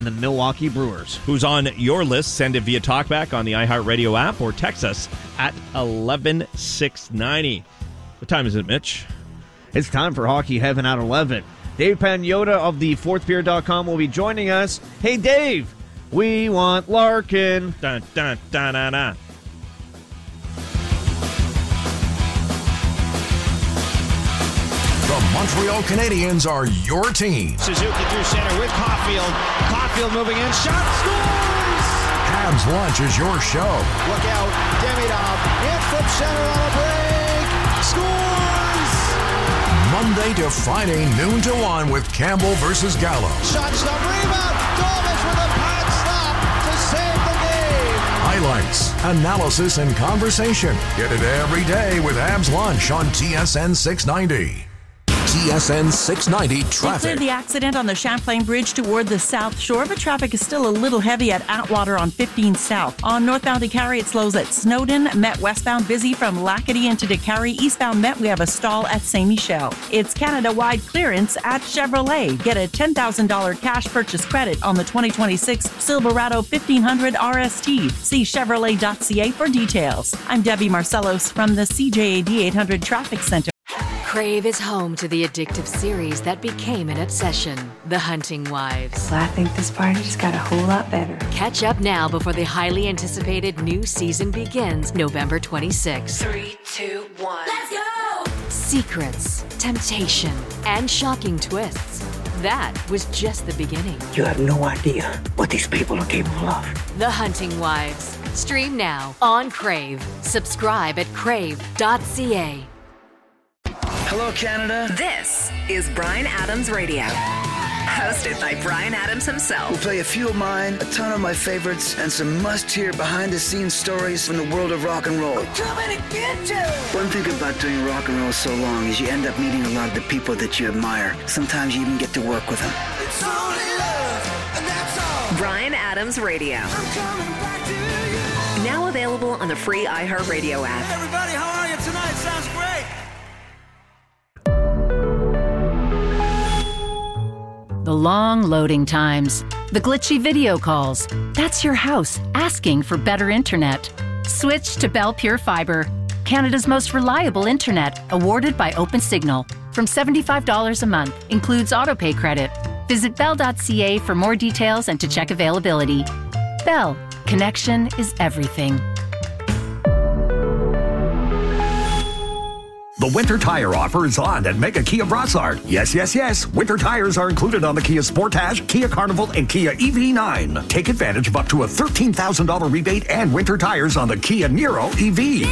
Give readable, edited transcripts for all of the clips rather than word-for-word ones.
The Milwaukee Brewers. Who's on your list? Send it via TalkBack on the iHeartRadio app or text us at 11690. What time is it, Mitch? It's time for Hockey Heaven at 11. Dave Pagnotta of the fourthbeer.com will be joining us. Hey, Dave, we want Larkin. Dun, dun, dun, dun, dun. The Montreal Canadiens are your team. Suzuki through center with Caulfield. Caulfield moving in. Shot, scores! Habs Lunch is your show. Look out. Demidov in from center on a break. Scores! Monday to Friday, noon to 1 with Campbell versus Gallo. Shot stop, rebound. Gomez with a pad stop to save the game. Highlights, analysis, and conversation. Get it every day with Habs Lunch on TSN 690. TSN 690 They traffic. cleared the accident on the Champlain Bridge toward the South Shore, but traffic is still a little heavy at Atwater on 15 South. On northbound Décarie, it slows at Snowden. Met westbound busy from Lackady into Décarie. Eastbound Met, we have a stall at Saint Michel. It's Canada-wide clearance at Chevrolet. Get a $10,000 cash purchase credit on the 2026 Silverado 1500 RST. See Chevrolet.ca for details. I'm Debbie Marcellos from the CJAD 800 Traffic Center. Crave is home to the addictive series that became an obsession, The Hunting Wives. I think this party just got a whole lot better. Catch up now before the highly anticipated new season begins November 26th. 3, 2, 1. Let's go! Secrets, temptation, and shocking twists. That was just the beginning. You have no idea what these people are capable of. The Hunting Wives. Stream now on Crave. Subscribe at crave.ca. Hello, Canada. This is Bryan Adams Radio, hosted by Bryan Adams himself. We'll play a few of mine, a ton of my favorites, and some must-hear behind-the-scenes stories from the world of rock and roll. I'm coming to get you! One thing about doing rock and roll so long is you end up meeting a lot of the people that you admire. Sometimes you even get to work with them. It's only love, and that's all. Bryan Adams Radio. I'm coming back to you. Now available on the free iHeartRadio app. Hey, everybody, how are you tonight? Sounds great. The long loading times, the glitchy video calls. That's your house asking for better internet. Switch to Bell Pure Fiber, Canada's most reliable internet, awarded by OpenSignal. From $75 a month, includes autopay credit. Visit bell.ca for more details and to check availability. Bell, connection is everything. The winter tire offer is on at Mega Kia Brossard. Yes. Winter tires are included on the Kia Sportage, Kia Carnival, and Kia EV9. Take advantage of up to a $13,000 rebate and winter tires on the Kia Niro EV.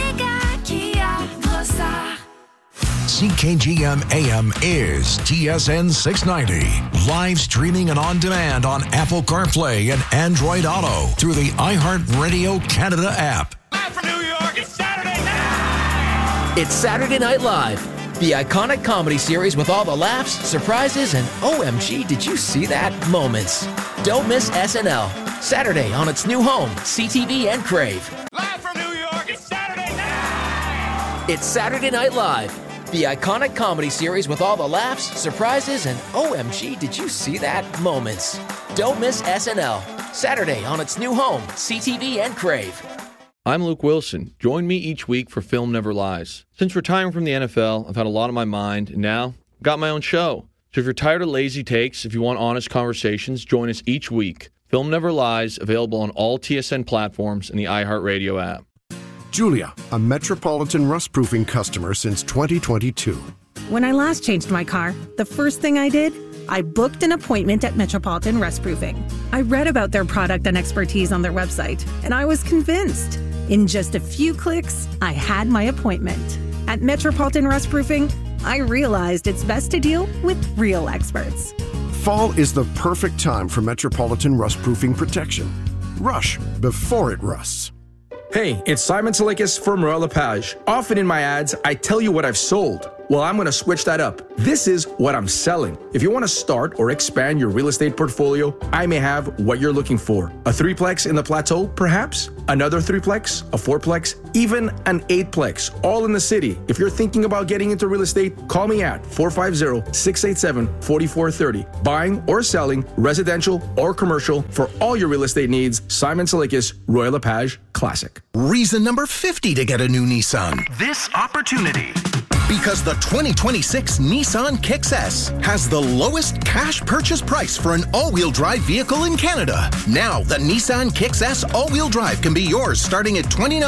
CKGM AM is TSN 690. Live streaming and on demand on Apple CarPlay and Android Auto through the iHeartRadio Canada app. Live from New York, it's Saturday night! It's Saturday Night Live, the iconic comedy series with all the laughs, surprises, and OMG, did you see that moments. Don't miss SNL. Saturday on its new home, CTV and Crave. Live from New York, it's Saturday night! It's Saturday Night Live, the iconic comedy series with all the laughs, surprises, and OMG, did you see that moments. Don't miss SNL. Saturday on its new home, CTV and Crave. I'm Luke Wilson. Join me each week for Film Never Lies. Since retiring from the NFL, I've had a lot on my mind, and now I've got my own show. So if you're tired of lazy takes, if you want honest conversations, join us each week. Film Never Lies, available on all TSN platforms and the iHeartRadio app. Julia, a Metropolitan rust-proofing customer since 2022. When I last changed my car, the first thing I did, I booked an appointment at Metropolitan Rustproofing. I read about their product and expertise on their website, and I was convinced. In just a few clicks, I had my appointment. At Metropolitan Rustproofing, I realized it's best to deal with real experts. Fall is the perfect time for Metropolitan rust-proofing protection. Rush before it rusts. Hey, it's Simon Salikis from Royal LePage. Often in my ads, I tell you what I've sold. Well, I'm going to switch that up This is what I'm selling. If you want to start or expand your real estate portfolio, I may have what you're looking for. A 3-plex in the Plateau, perhaps? Another 3-plex? A 4-plex? Even an 8-plex, all in the city. If you're thinking about getting into real estate, call me at 450-687-4430. Buying or selling, residential or commercial, for all your real estate needs, Simon Salikis, Royal LePage Classic. Reason number 50 to get a new Nissan. This opportunity. Because the 2026 Nissan Kicks S has the lowest cash purchase price for an all-wheel drive vehicle in Canada. Now, the Nissan Kicks S all-wheel drive can be yours starting at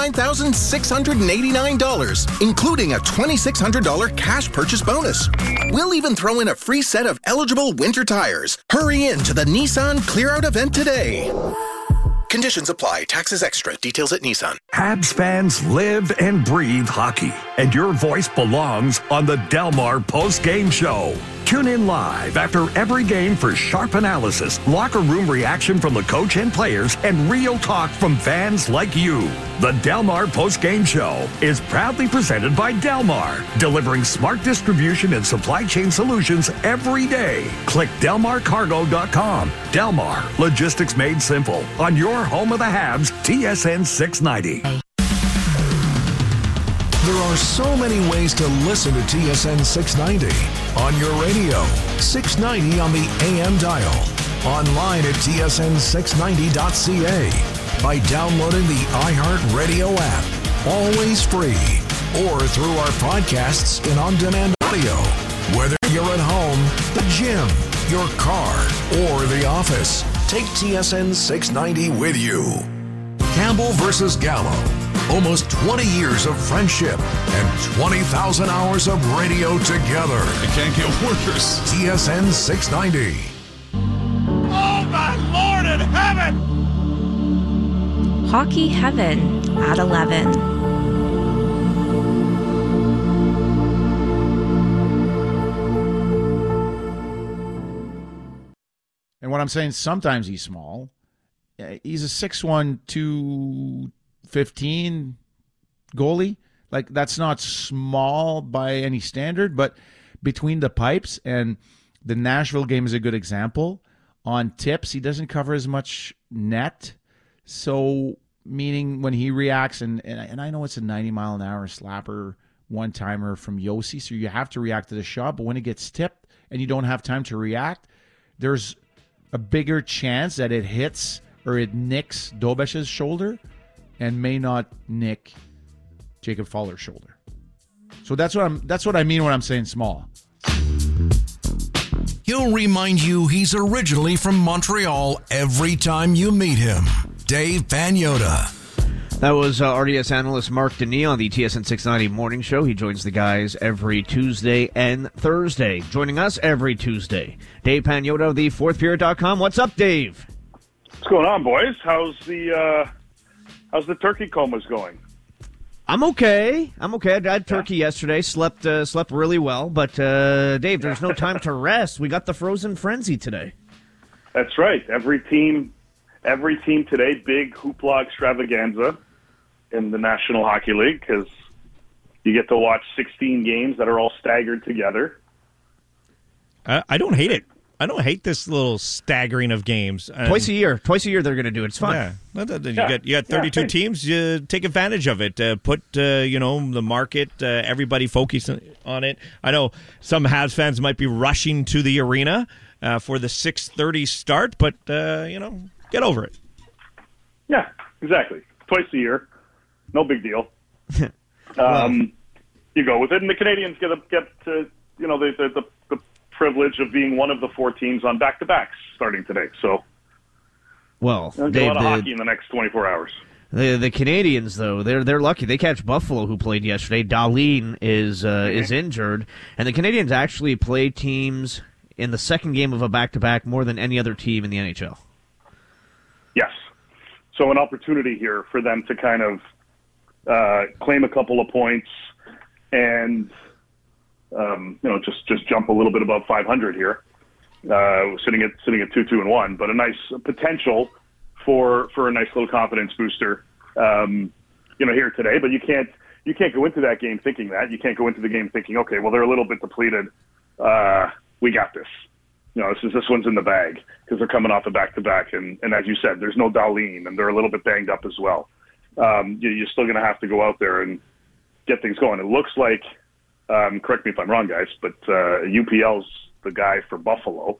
$29,689, including a $2,600 cash purchase bonus. We'll even throw in a free set of eligible winter tires. Hurry in to the Nissan Clear Out event today. Conditions apply. Taxes extra. Details at Nissan. Habs fans live and breathe hockey, and your voice belongs on the Delmar post-game show. Tune in live after every game for sharp analysis, locker room reaction from the coach and players, and real talk from fans like you. The Delmar post-game show is proudly presented by Delmar, delivering smart distribution and supply chain solutions every day. Click DelmarCargo.com. Delmar, logistics made simple. On your home of the Habs, TSN 690. There are so many ways to listen to TSN 690. On your radio, 690 on the AM dial. Online at tsn690.ca. By downloading the iHeartRadio app. Always free. Or through our podcasts and on-demand audio. Whether you're at home, the gym, your car, or the office, take TSN 690 with you. Campbell versus Gallo. Almost 20 years of friendship and 20,000 hours of radio together. It can't get worse. TSN 690. Oh, my Lord in heaven! Hockey Heaven at 11. And what I'm saying, sometimes he's small. He's a 6'1", 215 goalie. Like, that's not small by any standard, but between the pipes, and the Nashville game is a good example. On tips, he doesn't cover as much net. So, meaning when he reacts, and I know it's a 90-mile-an-hour slapper one-timer from Yossi, so you have to react to the shot, but when it gets tipped and you don't have time to react, there's a bigger chance that it hits or it nicks Dobesh's shoulder and may not nick Jacob Faller's shoulder. So that's what I mean when I'm saying small. He'll remind you he's originally from Montreal every time you meet him. Dave Pagnotta. That was RDS analyst Mark Denis on the TSN 690 Morning Show. He joins the guys every Tuesday and Thursday. Joining us every Tuesday, Dave Pagnotta of the FourthPeriod.com. What's up, Dave? What's going on, boys? How's the turkey comas going? I'm okay. I had turkey yesterday. Slept really well. But Dave, there's no time to rest. We got the Frozen Frenzy today. That's right. Every team today, big hoopla extravaganza in the National Hockey League, because you get to watch 16 games that are all staggered together. I don't hate it. I don't hate this little staggering of games. Twice a year they're going to do it. It's fun. Yeah. You got 32 teams. You take advantage of it. Put the market. Everybody focus on it. I know some Habs fans might be rushing to the arena for the 6:30 start, but get over it. Yeah, exactly. Twice a year, no big deal. You go with it, and the Canadians get the privilege of being one of the 4 teams on back-to-backs starting today. So, well, a lot of hockey in the next 24 hours. The Canadians, though, they're lucky. They catch Buffalo, who played yesterday. Dahlin is injured, and the Canadians actually play teams in the second game of a back-to-back more than any other team in the NHL. Yes. So an opportunity here for them to kind of claim a couple of points and just jump a little bit above 500 here, sitting at 2-2-1, but a nice potential for a nice little confidence booster, here today. But you can't go into that game thinking that. You can't go into the game thinking, okay, well, they're a little bit depleted. we got this. This one's in the bag because they're coming off a back-to-back. And as you said, there's no Dahlin, and they're a little bit banged up as well. You're still going to have to go out there and get things going. It looks like, correct me if I'm wrong, guys, but UPL's the guy for Buffalo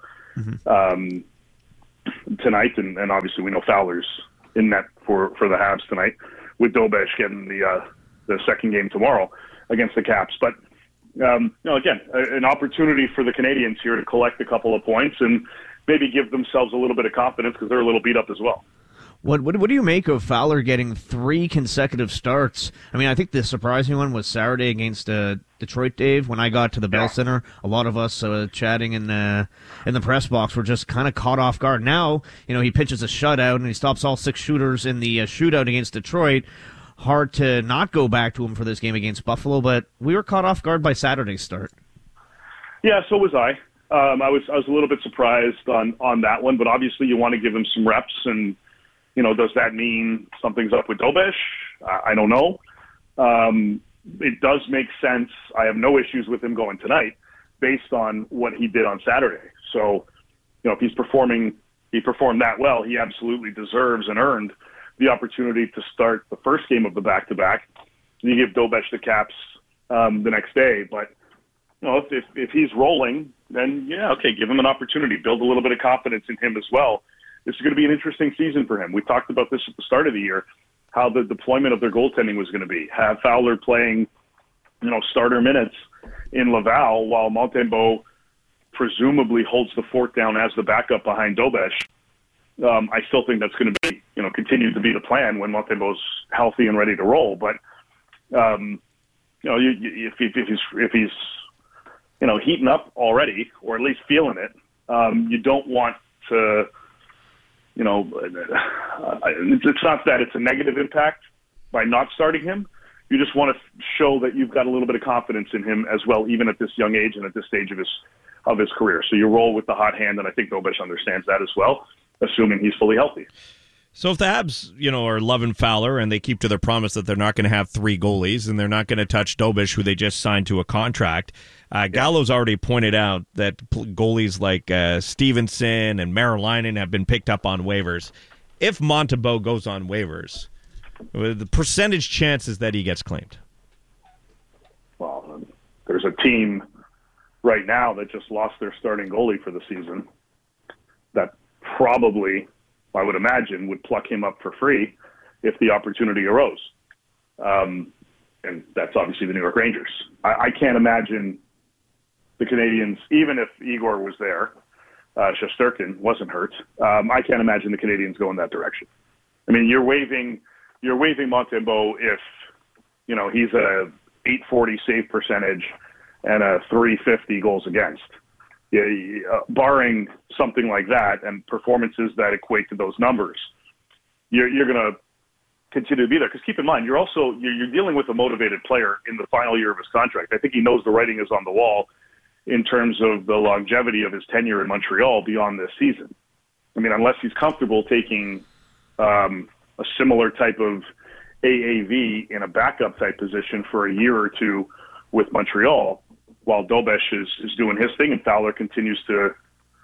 tonight, and obviously we know Fowler's in net for the Habs tonight, with Dobesh getting the second game tomorrow against the Caps. But again, an opportunity for the Canadians here to collect a couple of points and maybe give themselves a little bit of confidence because they're a little beat up as well. What do you make of Fowler getting 3 consecutive starts? I mean, I think the surprising one was Saturday against Detroit, Dave. When I got to the Bell Center, a lot of us chatting in the press box were just kind of caught off guard. Now, he pitches a shutout and he stops all 6 shooters in the shootout against Detroit. Hard to not go back to him for this game against Buffalo, but we were caught off guard by Saturday's start. Yeah, so was I. I was a little bit surprised on that one, but obviously you want to give him some reps and. Does that mean something's up with Dobesh? I don't know. It does make sense. I have no issues with him going tonight based on what he did on Saturday. So, if he performed that well, he absolutely deserves and earned the opportunity to start the first game of the back-to-back. You give Dobesh the Caps the next day. But, if he's rolling, then, give him an opportunity. Build a little bit of confidence in him as well. This is going to be an interesting season for him. We talked about this at the start of the year, how the deployment of their goaltending was going to be. Have Fowler playing, starter minutes in Laval while Montembeault presumably holds the fort down as the backup behind Dobesh. I still think that's going to be, continue to be the plan when Montembeault's healthy and ready to roll. But, if he's heating up already, or at least feeling it, you don't want to. It's not that it's a negative impact by not starting him. You just want to show that you've got a little bit of confidence in him as well, even at this young age and at this stage of his career. So you roll with the hot hand, and I think Dobesh understands that as well, assuming he's fully healthy. So if the Habs, are loving Fowler and they keep to their promise that they're not going to have 3 goalies and they're not going to touch Dobesh, who they just signed to a contract, Gallo's already pointed out that goalies like Stevenson and Marolainen have been picked up on waivers. If Montembeault goes on waivers, the percentage chances that he gets claimed? Well, there's a team right now that just lost their starting goalie for the season that probably, I would imagine, would pluck him up for free if the opportunity arose. And that's obviously the New York Rangers. I can't imagine the Canadians, even if Igor was there, Shesterkin wasn't hurt, I can't imagine the Canadians go in that direction. I mean, you're waiving Montembeault if, he's a 840 save percentage and a 350 goals against. Barring something like that and performances that equate to those numbers, you're going to continue to be there. Because keep in mind, you're dealing with a motivated player in the final year of his contract. I think he knows the writing is on the wall in terms of the longevity of his tenure in Montreal beyond this season. I mean, unless he's comfortable taking a similar type of AAV in a backup type position for a year or two with Montreal, while Dobesh is doing his thing and Fowler continues to,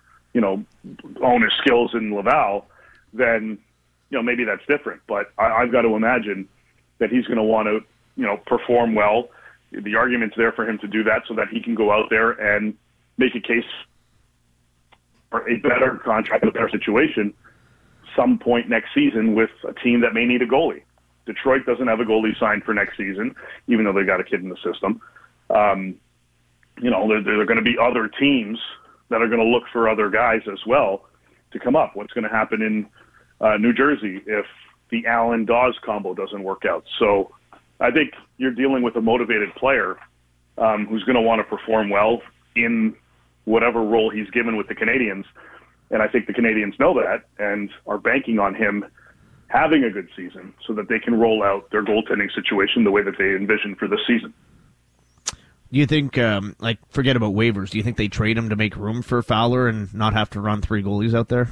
own his skills in Laval, then, maybe that's different. But I've got to imagine that he's going to want to, perform well. The argument's there for him to do that so that he can go out there and make a case for a better contract, a better situation some point next season with a team that may need a goalie. Detroit doesn't have a goalie signed for next season, even though they got a kid in the system. There are going to be other teams that are going to look for other guys as well to come up. What's going to happen in New Jersey if the Allen-Dawes combo doesn't work out? So I think you're dealing with a motivated player who's going to want to perform well in whatever role he's given with the Canadians. And I think the Canadians know that and are banking on him having a good season so that they can roll out their goaltending situation the way that they envision for this season. Do you think, forget about waivers, do you think they trade him to make room for Fowler and not have to run 3 goalies out there?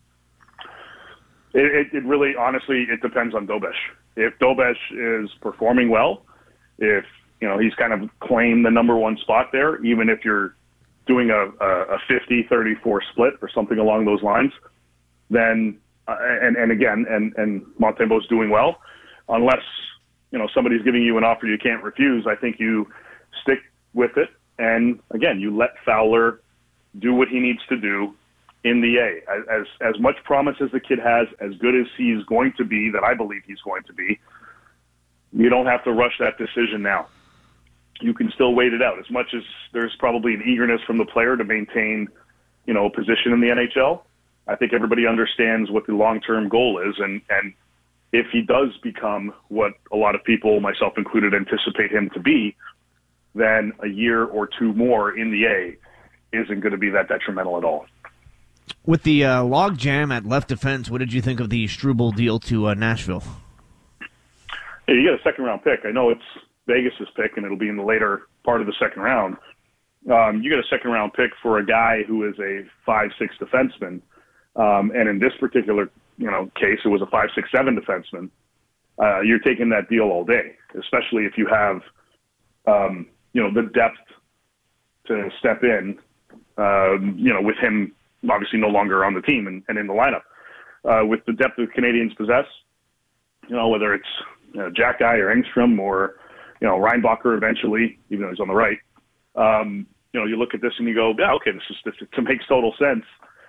It really, honestly, it depends on Dobesh. If Dobesh is performing well, if, he's kind of claimed the number 1 spot there, even if you're doing a 50-34 split or something along those lines, then and Montembeault's doing well, unless somebody's giving you an offer you can't refuse, I think you stick with it. And again, you let Fowler do what he needs to do in the A. As much promise as the kid has, as good as he's going to be, that I believe he's going to be, you don't have to rush that decision now. You can still wait it out. As much as there's probably an eagerness from the player to maintain, a position in the NHL, I think everybody understands what the long-term goal is. And if he does become what a lot of people, myself included, anticipate him to be, then a year or two more in the A isn't going to be that detrimental at all. With the log jam at left defense, what did you think of the Struble deal to Nashville? Hey, you get a second-round pick. I know it's Vegas's pick, and it'll be in the later part of the second round. You get a second-round pick for a guy who is a 5'6" defenseman, and in this particular case, it was a 5'6", 7 defenseman. You're taking that deal all day, especially if you have the depth to step in. With him obviously no longer on the team and in the lineup, with the depth the Canadians possess, whether it's Jack Guy or Engstrom or Reinbacher eventually, even though he's on the right. You look at this and you go, yeah, okay, this makes total sense.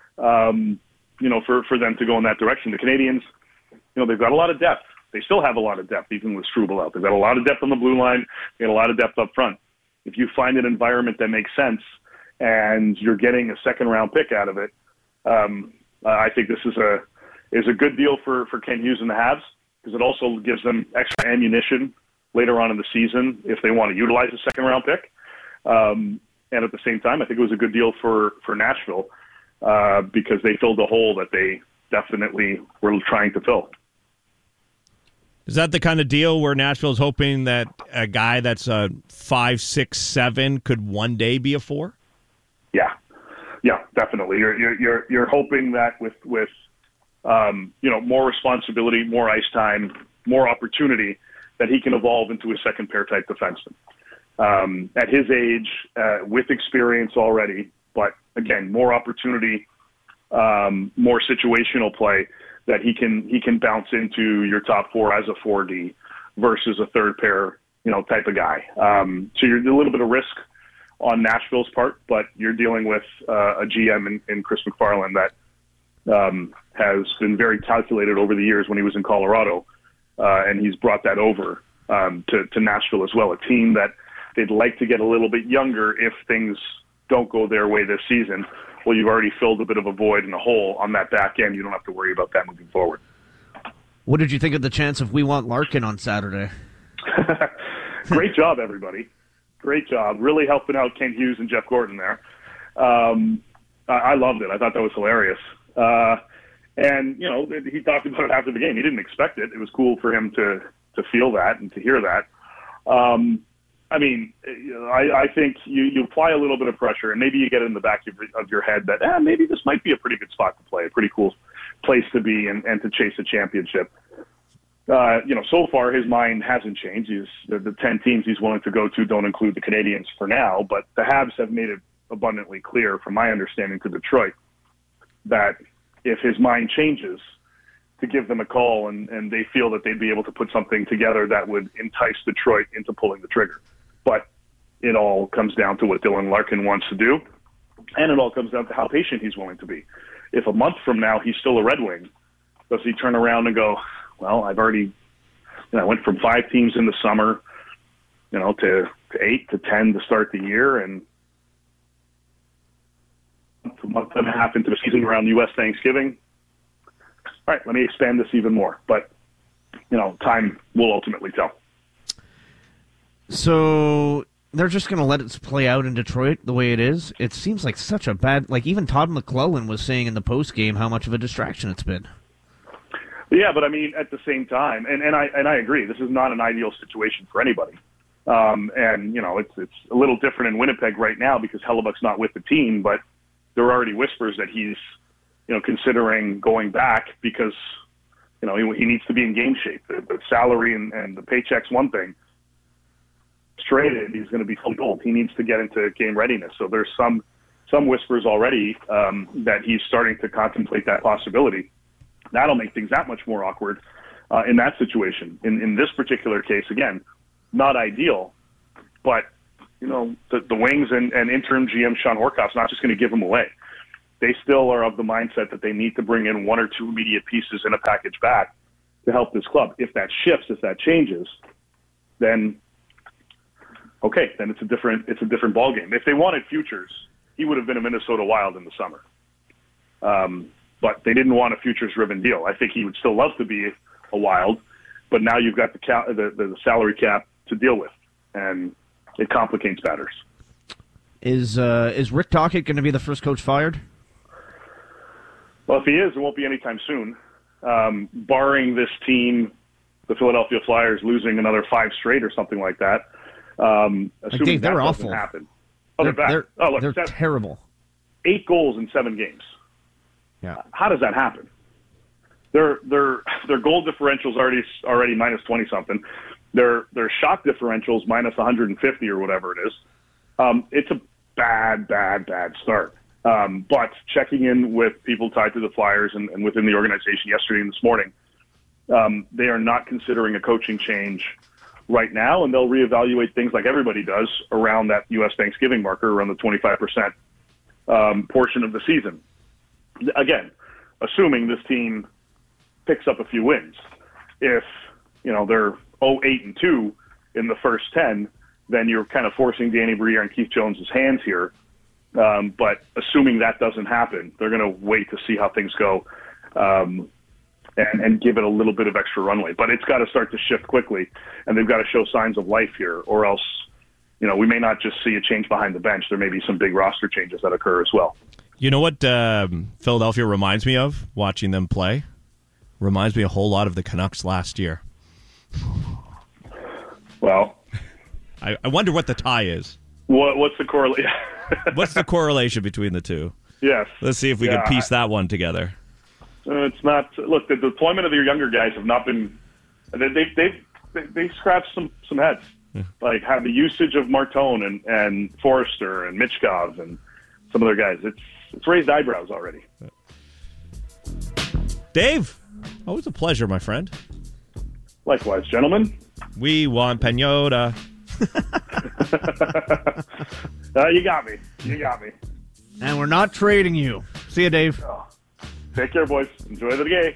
For them to go in that direction. The Canadians, they've got a lot of depth. They still have a lot of depth, even with Struble out. They've got a lot of depth on the blue line. They got a lot of depth up front. If you find an environment that makes sense and you're getting a second-round pick out of it, I think this is a good deal for Kent Hughes and the Habs, because it also gives them extra ammunition later on in the season if they want to utilize a second-round pick. And at the same time, I think it was a good deal for Nashville because they filled a hole that they definitely were trying to fill. Is that the kind of deal where Nashville's hoping that a guy that's a 5'6", 7 could one day be a 4? Yeah, definitely. You're hoping that with more responsibility, more ice time, more opportunity, that he can evolve into a second pair type defenseman. At his age, with experience already, but again, more opportunity, more situational play, that he can bounce into your top 4 as a 4D versus a third pair, type of guy. So you're a little bit of risk on Nashville's part, but you're dealing with a GM in Chris McFarland that has been very calculated over the years when he was in Colorado, and he's brought that over to Nashville as well, a team that they'd like to get a little bit younger if things don't go their way this season. Well, you've already filled a bit of a void and a hole on that back end. You don't have to worry about that moving forward. What did you think of the chance of We Want Larkin on Saturday? Great job, everybody. Great job. Really helping out Kent Hughes and Jeff Gordon there. I loved it. I thought that was hilarious. And, he talked about it after the game. He didn't expect it. It was cool for him to feel that and to hear that. I think you apply a little bit of pressure, and maybe you get it in the back of your head that maybe this might be a pretty good spot to play, a pretty cool place to be and to chase a championship. So far his mind hasn't changed. The 10 teams he's willing to go to don't include the Canadians for now, but the Habs have made it abundantly clear, from my understanding, to Detroit that if his mind changes, to give them a call, and they feel that they'd be able to put something together that would entice Detroit into pulling the trigger. But it all comes down to what Dylan Larkin wants to do, and it all comes down to how patient he's willing to be. If a month from now he's still a Red Wing, does he turn around and go, well, I've already, I went from 5 teams in the summer, to 8 to 10 to start the year, and a month and a half into the season around U.S. Thanksgiving. All right, let me expand this even more. But, time will ultimately tell. So they're just going to let it play out in Detroit the way it is? It seems like such a bad... even Todd McClellan was saying in the postgame how much of a distraction it's been. Yeah, but at the same time, and I agree, this is not an ideal situation for anybody. It's a little different in Winnipeg right now because Hellebuck's not with the team, but there are already whispers that he's considering going back because, he needs to be in game shape. The salary and the paycheck's one thing. Traded, he's going to be fully old. He needs to get into game readiness. So there's some some whispers already that he's starting to contemplate that possibility. That'll make things that much more awkward in that situation. In this particular case, again, not ideal, but the Wings and interim GM Sean Horkoff's not just going to give him away. They still are of the mindset that they need to bring in one or two immediate pieces in a package back to help this club. If that shifts, if that changes, then okay, then it's a different ballgame. If they wanted futures, he would have been a Minnesota Wild in the summer. But they didn't want a futures-driven deal. I think he would still love to be a Wild, but now you've got the salary cap to deal with, and it complicates matters. Is Rick Tocchet going to be the first coach fired? Well, if he is, it won't be anytime soon. Barring this team, the Philadelphia Flyers, losing another 5 straight or something like that. Assuming they're that awful. doesn't happen. Oh, they're bad. They're terrible. 8 goals in 7 games. Yeah. How does that happen? Their goal differential's already minus 20 something. Their shot differential's minus 150 or whatever it is. It's a bad start. But checking in with people tied to the Flyers and within the organization yesterday and this morning, they are not considering a coaching change right now, and they'll reevaluate things like everybody does around that U.S. Thanksgiving marker, around the 25% portion of the season. Again, assuming this team picks up a few wins. If they're 0-8-2 in the first 10, then you're kind of forcing Danny Briere and Keith Jones' hands here. But assuming that doesn't happen, they're going to wait to see how things go and give it a little bit of extra runway. But it's got to start to shift quickly, and they've got to show signs of life here, or else we may not just see a change behind the bench. There may be some big roster changes that occur as well. You know what Philadelphia reminds me of, watching them play? Reminds me a whole lot of the Canucks last year. Well, I wonder what the tie is. What's the correlation? What's the correlation between the two? Yes. Let's see if we can piece that one together. It's not. Look, the deployment of your younger guys have not been. They scratched some heads. Yeah. Like how the usage of Martone and Forrester and Michkov and some other guys. It's raised eyebrows already. Dave, always a pleasure, my friend. Likewise, gentlemen. We want Pinota. You got me. And we're not trading you. See you, Dave. Oh, take care, boys. Enjoy the game.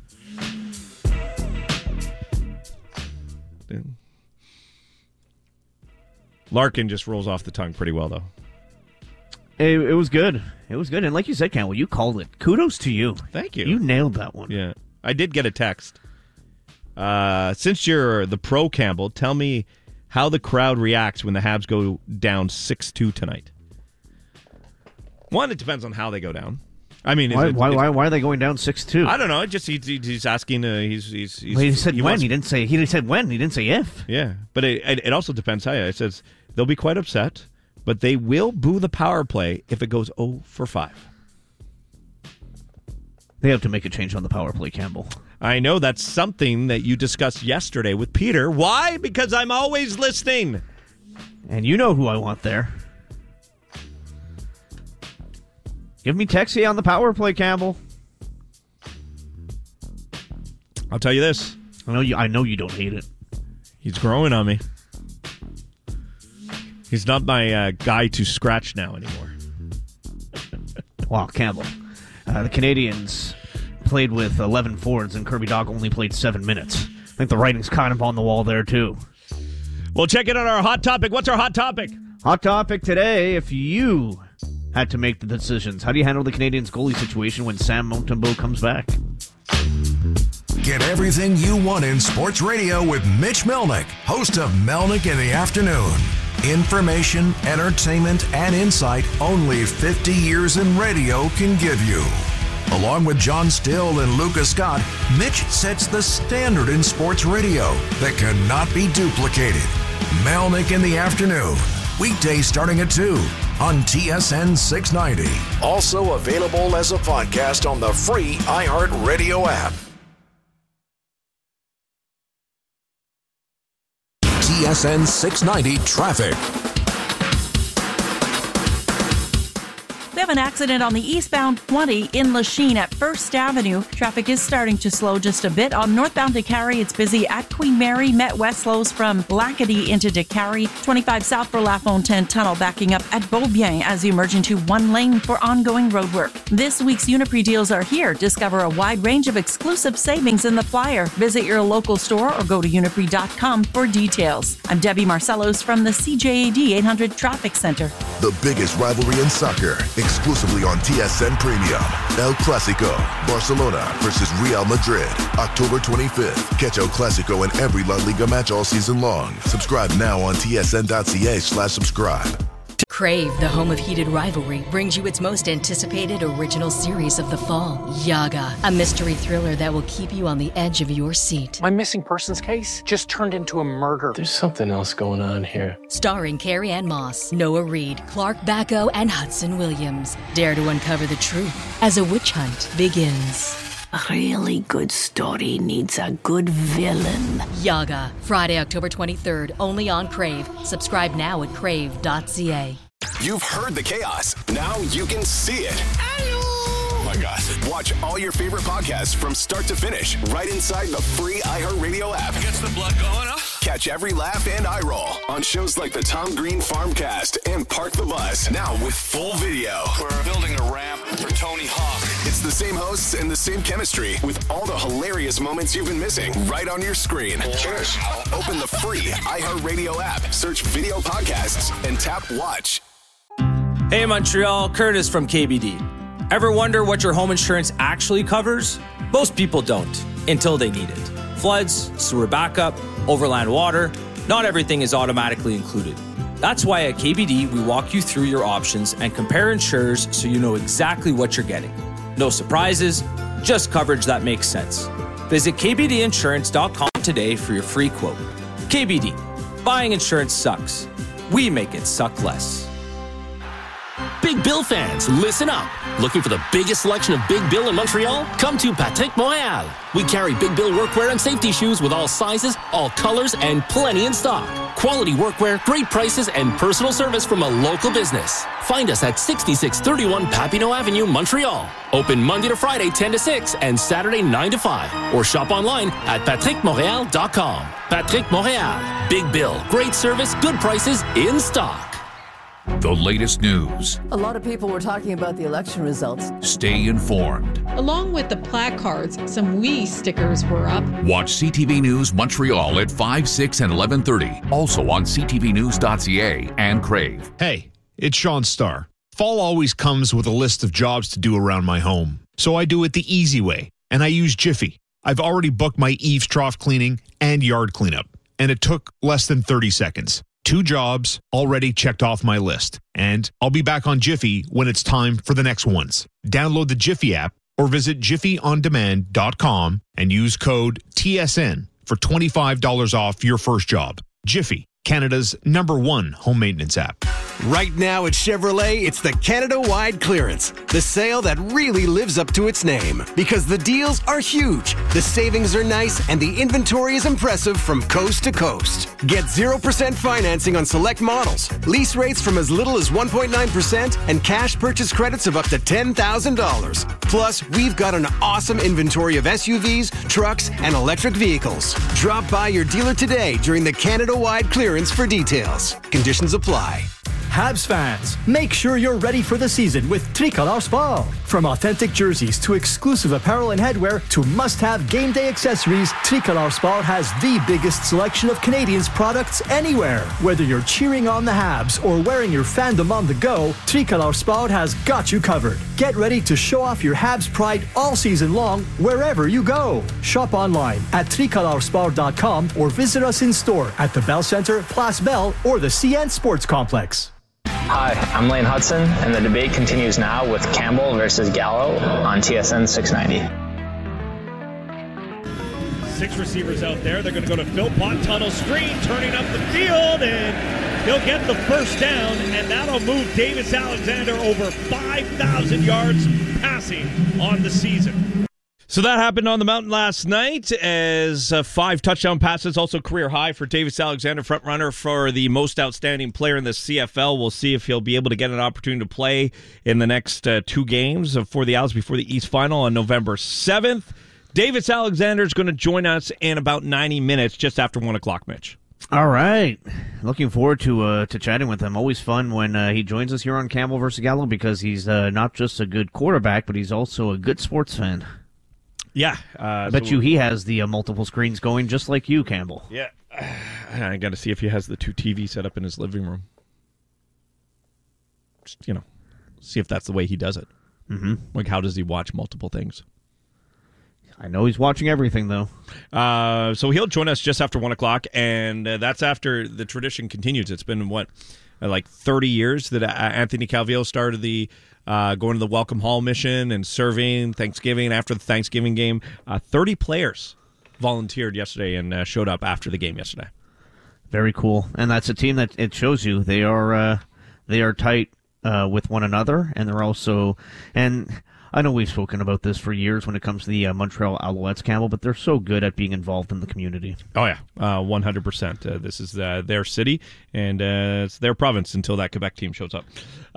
Larkin just rolls off the tongue pretty well, though. It was good. It was good. And like you said, Campbell, you called it. Kudos to you. Thank you. You nailed that one. Yeah. I did get a text. Since you're the pro, Campbell, tell me how the crowd reacts when the Habs go down 6-2 tonight. One, it depends on how they go down. I mean, why are they going down 6-2? I don't know. Just he's asking. He said when. He didn't say. He said when. He didn't say if. Yeah, but it also depends how. It says they'll be quite upset, but they will boo the power play if it goes 0 for 5. They have to make a change on the power play, Campbell. I know that's something that you discussed yesterday with Peter. Why? Because I'm always listening. And you know who I want there. Give me Texie on the power play, Campbell. I'll tell you this. I know you don't hate it. He's growing on me. He's not my guy to scratch now anymore. Wow, Campbell. The Canadians played with 11 forwards, and Kirby Dach only played 7 minutes. I think the writing's kind of on the wall there, too. Well, check it on our hot topic. What's our hot topic? Hot topic today, if you had to make the decisions, how do you handle the Canadians' goalie situation when Sam Montembeault comes back? Get everything you want in sports radio with Mitch Melnick, host of Melnick in the Afternoon. Information, entertainment, and insight only 50 years in radio can give you. Along with John Still and Lucas Scott, Mitch sets the standard in sports radio that cannot be duplicated. Melnick in the Afternoon, weekdays starting at 2 on TSN 690. Also available as a podcast on the free iHeartRadio app. TSN 690 traffic. We have an accident on the eastbound 20 in Lachine at 1st Avenue. Traffic is starting to slow just a bit. On northbound DeCarry, it's busy at Queen Mary. Met West slows from Lacadie into DeCarry. 25 south for LaFontaine Tunnel backing up at Beaubien as you merge into one lane for ongoing roadwork. This week's Uniprix deals are here. Discover a wide range of exclusive savings in the flyer. Visit your local store or go to uniprix.com for details. I'm Debbie Marcellos from the CJAD 800 Traffic Center. The biggest rivalry in soccer, exclusively on TSN Premium. El Clasico, Barcelona versus Real Madrid, October 25th. Catch El Clasico in every La Liga match all season long. Subscribe now on tsn.ca/subscribe. Crave, the home of heated rivalry, brings you its most anticipated original series of the fall, Yaga, a mystery thriller that will keep you on the edge of your seat. My missing persons case just turned into a murder. There's something else going on here. Starring Carrie Ann Moss, Noah Reid, Clark Bacco, and Hudson Williams. Dare to uncover the truth as a witch hunt begins. A really good story needs a good villain. Yaga, Friday, October 23rd, only on Crave. Subscribe now at crave.ca. You've heard the chaos. Now you can see it. Oh my God. Watch all your favorite podcasts from start to finish right inside the free iHeartRadio app. Gets the blood going, huh? Catch every laugh and eye roll on shows like the Tom Green Farmcast and Park the Bus. Now with full video. We're building a ramp for Tony Hawk. It's the same hosts and the same chemistry with all the hilarious moments you've been missing right on your screen. Cheers. Open the free iHeartRadio app, search video podcasts, and tap watch. Hey Montreal, Curtis from KBD. Ever wonder what your home insurance actually covers? Most people don't until they need it. Floods, sewer backup, overland water, not everything is automatically included. That's why at KBD we walk you through your options and compare insurers so you know exactly what you're getting. No surprises, just coverage that makes sense. Visit kbdinsurance.com today for your free quote. KBD, buying insurance sucks. We make it suck less. Big Bill fans, listen up. Looking for the biggest selection of Big Bill in Montreal? Come to Patrick Montréal. We carry Big Bill workwear and safety shoes with all sizes, all colors, and plenty in stock. Quality workwear, great prices, and personal service from a local business. Find us at 6631 Papineau Avenue, Montreal. Open Monday to Friday, 10 to 6, and Saturday, 9 to 5. Or shop online at patrickmontreal.com. Patrick Montréal. Big Bill, great service, good prices, in stock. The latest news. A lot of people were talking about the election results. Stay informed. Along with the placards, some WE stickers were up. Watch CTV News Montreal at 5, 6, and 11:30. Also on ctvnews.ca and Crave. Hey, it's Sean Starr. Fall always comes with a list of jobs to do around my home. So I do it the easy way, and I use Jiffy. I've already booked my eaves trough cleaning and yard cleanup, and it took less than 30 seconds. 2 jobs already checked off my list, and I'll be back on Jiffy when it's time for the next ones. Download the Jiffy app or visit jiffyondemand.com and use code TSN for $25 off your first job. Jiffy, Canada's #1 home maintenance app. Right now at Chevrolet, it's the Canada-wide clearance. The sale that really lives up to its name. Because the deals are huge, the savings are nice, and the inventory is impressive from coast to coast. Get 0% financing on select models, lease rates from as little as 1.9%, and cash purchase credits of up to $10,000. Plus, we've got an awesome inventory of SUVs, trucks, and electric vehicles. Drop by your dealer today during the Canada-wide clearance for details. Conditions apply. Habs fans, make sure you're ready for the season with Tricolor Sport. From authentic jerseys to exclusive apparel and headwear to must-have game day accessories, Tricolor Sport has the biggest selection of Canadians products anywhere. Whether you're cheering on the Habs or wearing your fandom on the go, Tricolor Sport has got you covered. Get ready to show off your Habs pride all season long wherever you go. Shop online at tricolorsport.com or visit us in store at the Bell Center, Place Bell, or the CN Sports Complex. Hi, I'm Lane Hudson, and the debate continues now with Campbell versus Gallo on TSN 690. 6 receivers out there. They're going to go to Philpott, tunnel screen, turning up the field, and he'll get the first down, and that'll move Davis Alexander over 5,000 yards passing on the season. So that happened on the mountain last night as 5 touchdown passes, also career high for Davis Alexander, front runner for the most outstanding player in the CFL. We'll see if he'll be able to get an opportunity to play in the next 2 games for the Owls before the East Final on November 7th. Davis Alexander is going to join us in about 90 minutes, just after 1 o'clock, Mitch. All right. Looking forward to chatting with him. Always fun when he joins us here on Campbell vs. Gallo because he's not just a good quarterback, but he's also a good sports fan. Yeah. I bet you he has the multiple screens going just like you, Campbell. Yeah. I got to see if he has the 2 TVs set up in his living room. Just, see if that's the way he does it. Mm-hmm. Like, how does he watch multiple things? I know he's watching everything, though. So he'll join us just after 1 o'clock, and that's after the tradition continues. It's been, 30 years that Anthony Calvillo started the going to the Welcome Hall mission and serving Thanksgiving. After the Thanksgiving game, 30 players volunteered yesterday and showed up after the game yesterday. Very cool. And that's a team that it shows you they are tight with one another, and they're also and I know we've spoken about this for years when it comes to the Montreal Alouettes, Campbell, but they're so good at being involved in the community. Oh, yeah, 100%. This is their city, and it's their province until that Quebec team shows up.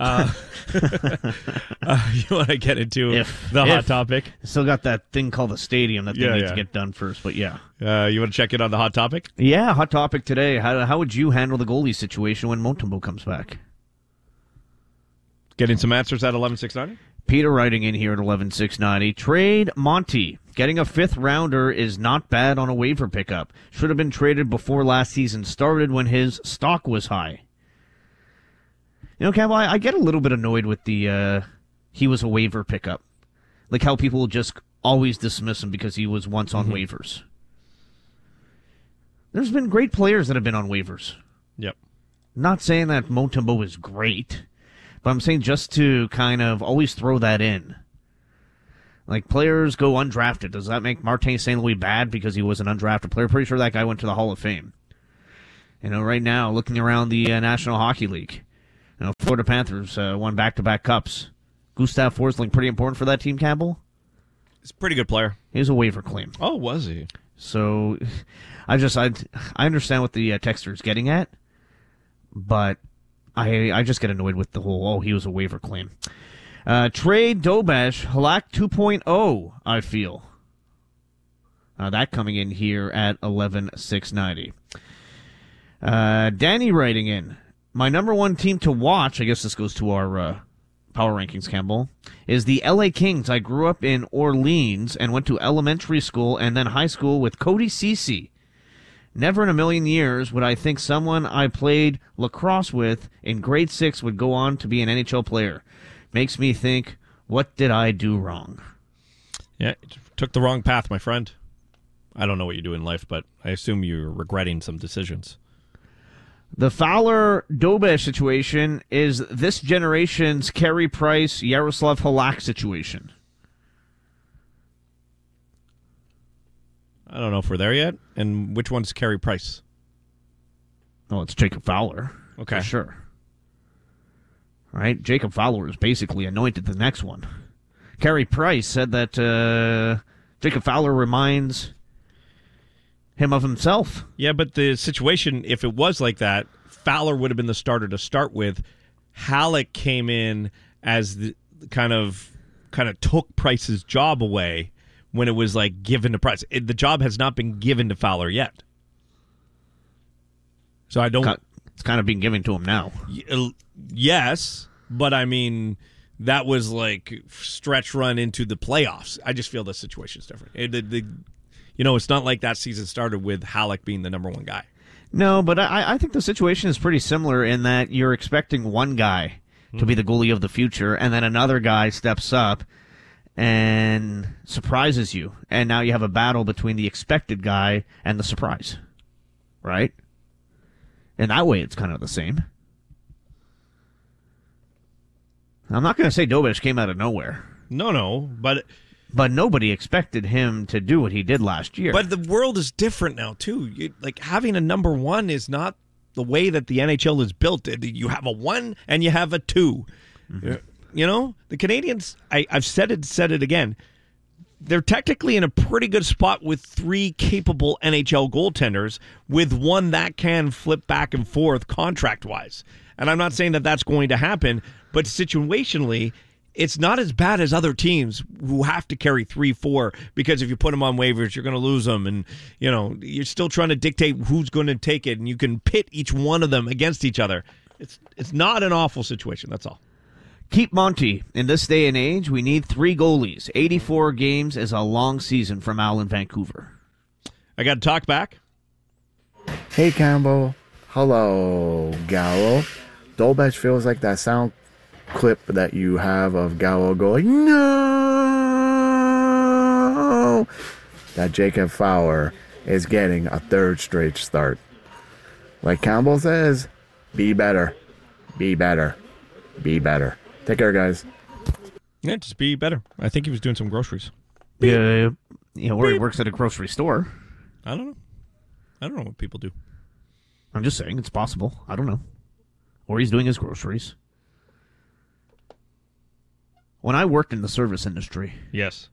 You want to get into the hot topic? Still got that thing called the stadium that they need to get done first, but yeah. You want to check in on the hot topic? Yeah, hot topic today. How would you handle the goalie situation when Montembeault comes back? Getting some answers at 11:690? Peter writing in here at 11:690. Trade Monty. Getting a 5th rounder is not bad on a waiver pickup. Should have been traded before last season started when his stock was high. Campbell, I get a little bit annoyed with the he was a waiver pickup. Like how people just always dismiss him because he was once on waivers. There's been great players that have been on waivers. Yep. Not saying that Montembeault is great. But I'm saying just to kind of always throw that in. Like, players go undrafted. Does that make Martin St. Louis bad because he was an undrafted player? Pretty sure that guy went to the Hall of Fame. Right now, looking around the National Hockey League, Florida Panthers won back-to-back cups. Gustav Forsling, pretty important for that team, Campbell? He's a pretty good player. He was a waiver claim. Oh, was he? So, I understand what the texter's getting at, but I just get annoyed with the whole, he was a waiver claim. Trade Dobesh, Halak 2.0, I feel. That coming in here at 11:690. Danny writing in, my number 1 team to watch, I guess this goes to our power rankings, Campbell, is the LA Kings. I grew up in Orleans and went to elementary school and then high school with Cody Ceci. Never in a million years would I think someone I played lacrosse with in grade 6 would go on to be an NHL player. Makes me think, what did I do wrong? Yeah, took the wrong path, my friend. I don't know what you do in life, but I assume you're regretting some decisions. The Fowler-Dobesh situation is this generation's Carey Price, Yaroslav Halak situation. I don't know if we're there yet. And which one's Carey Price? Oh, it's Jacob Fowler. Okay. For sure. Right? Jacob Fowler is basically anointed the next one. Carey Price said that Jacob Fowler reminds him of himself. Yeah, but the situation, if it was like that, Fowler would have been the starter to start with. Halleck came in as the kind of took Price's job away when it was given to Price. The job has not been given to Fowler yet. So I don't... It's kind of being given to him now. Yes, but I mean, that was stretch run into the playoffs. I just feel the situation's different. It's not like that season started with Halleck being the number 1 guy. No, but I think the situation is pretty similar in that you're expecting one guy to be the goalie of the future, and then another guy steps up and surprises you. And now you have a battle between the expected guy and the surprise. Right? And that way it's kind of the same. I'm not going to say Dobesh came out of nowhere. No, but nobody expected him to do what he did last year. But the world is different now, too. Having a number 1 is not the way that the NHL is built. You have a 1 and you have a 2. Mm-hmm. The Canadians, I've said it again, they're technically in a pretty good spot with 3 capable NHL goaltenders, with one that can flip back and forth contract-wise. And I'm not saying that that's going to happen, but situationally, it's not as bad as other teams who have to carry 3-4, because if you put them on waivers, you're going to lose them. And, you're still trying to dictate who's going to take it, and you can pit each one of them against each other. It's not an awful situation, that's all. Keep Monty. In this day and age, we need 3 goalies. 84 games is a long season from Al in Vancouver. I got to talk back. Hey, Campbell. Hello, Gallo. Dolbach feels like that sound clip that you have of Gallo going, no! That Jacob Fowler is getting a 3rd straight start. Like Campbell says, be better. Be better. Be better. Take care, guys. Yeah, just be better. I think he was doing some groceries. Yeah, or he works at a grocery store. I don't know. I don't know what people do. I'm just saying, it's possible. I don't know. Or he's doing his groceries. When I worked in the service industry, yes,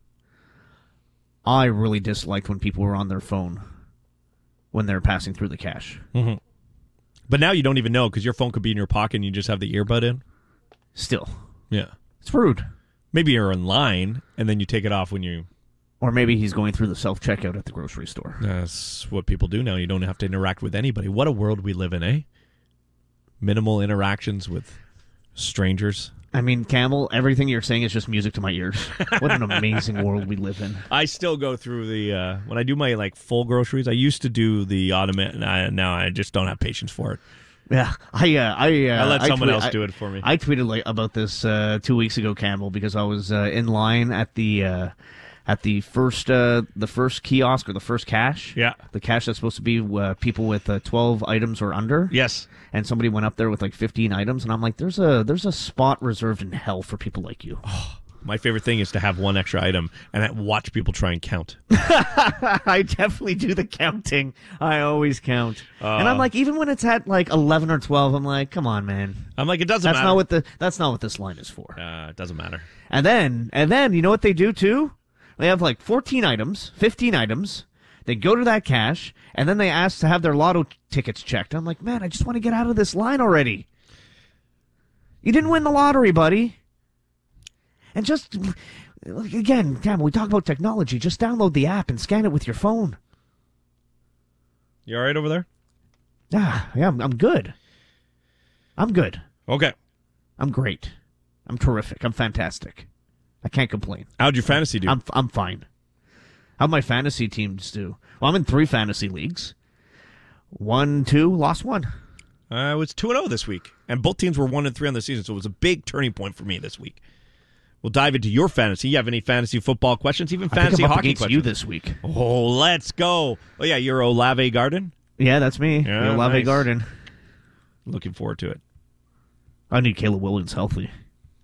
I really disliked when people were on their phone when they're passing through the cash. Mm-hmm. But now you don't even know, because your phone could be in your pocket and you just have the earbud in. Still. Yeah. It's rude. Maybe you're in line, and then you take it off when you... Or maybe he's going through the self-checkout at the grocery store. That's what people do now. You don't have to interact with anybody. What a world we live in, eh? Minimal interactions with strangers. I mean, Campbell, everything you're saying is just music to my ears. What an amazing world we live in. I still go through the... when I do my full groceries, I used to do the automatic. Now I just don't have patience for it. Yeah, I let someone else do it for me. I tweeted about this 2 weeks ago, Campbell, because I was in line at the first kiosk or the first cash. Yeah, the cash that's supposed to be people with 12 items or under. Yes, and somebody went up there with 15 items, and I'm like, there's a spot reserved in hell for people like you. Oh, my favorite thing is to have one extra item and watch people try and count. I definitely do the counting. I always count. And I'm like, even when it's at 11 or 12, I'm like, come on, man. I'm like, it doesn't matter. That's not what this line is for. It doesn't matter. And then, you know what they do too? They have 14 items, 15 items. They go to that cash, and then they ask to have their lotto tickets checked. I'm like, man, I just want to get out of this line already. You didn't win the lottery, buddy. And just, again, Campbell, we talk about technology. Just download the app and scan it with your phone. You all right over there? Yeah, I'm good. I'm good. Okay. I'm great. I'm terrific. I'm fantastic. I can't complain. How'd your fantasy do? I'm fine. How'd my fantasy teams do? Well, I'm in 3 fantasy leagues. 1-2, lost 1. I was 2-0 this week, and both teams were 1-3 on the season, so it was a big turning point for me this week. We'll dive into your fantasy. You have any fantasy football questions, even fantasy hockey questions? You this week. Oh, let's go. Oh, yeah, you're Olave Garden? Yeah, that's me. Yeah, Olave nice. Garden. Looking forward to it. I need Caleb Williams healthy.